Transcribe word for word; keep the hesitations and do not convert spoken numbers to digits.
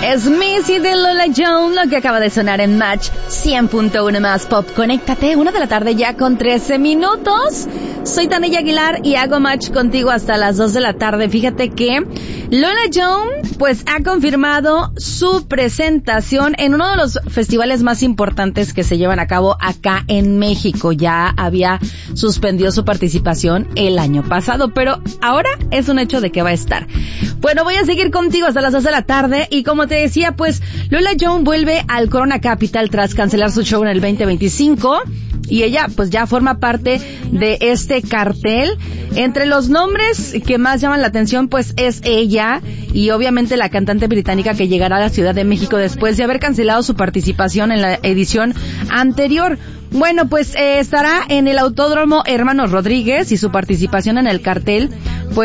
Es Missy de Lola Jones, lo que acaba de sonar en Match cien punto uno más Pop. Conéctate, una de la tarde ya con trece minutos. Soy Tania Aguilar y hago Match contigo hasta las dos de la tarde. Fíjate que Lola Jones, pues, ha confirmado su presentación en uno de los festivales más importantes que se llevan a cabo acá en México. Ya había suspendido su participación el año pasado, pero ahora es un hecho de que va a estar. Bueno, voy a seguir contigo hasta las dos de la tarde y como te decía, pues, Lola Jones vuelve al Corona Capital tras cancelar su show en el veinte veinticinco. Y ella, pues, ya forma parte de este cartel. Entre los nombres que más llaman la atención, pues, es ella y obviamente la cantante británica que llegará a la Ciudad de México después de haber cancelado su participación en la edición anterior. Bueno, pues, eh, estará en el Autódromo Hermanos Rodríguez y su participación en el cartel, pues,